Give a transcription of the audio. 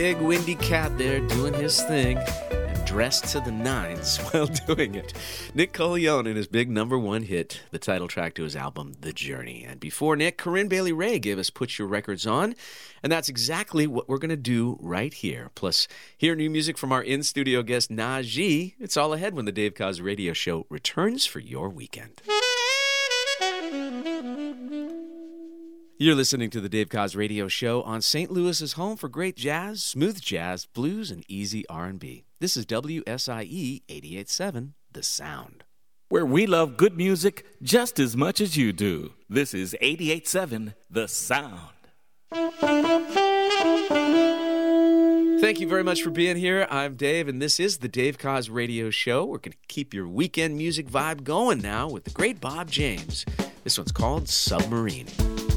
Big windy cat there doing his thing and dressed to the nines while doing it. Nick Colleone and his big #1 hit, the title track to his album, The Journey. And before Nick, Corinne Bailey Rae gave us Put Your Records On, and that's exactly what we're going to do right here. Plus, hear new music from our in-studio guest, Najee. It's all ahead when the Dave Koz Radio Show returns for your weekend. You're listening to the Dave Koz Radio Show on St. Louis's home for great jazz, smooth jazz, blues, and easy R&B. This is WSIE 88.7, The Sound. Where we love good music just as much as you do. This is 88.7, The Sound. Thank you very much for being here. I'm Dave, and this is the Dave Koz Radio Show. We're going to keep your weekend music vibe going now with the great Bob James. This one's called Submarine.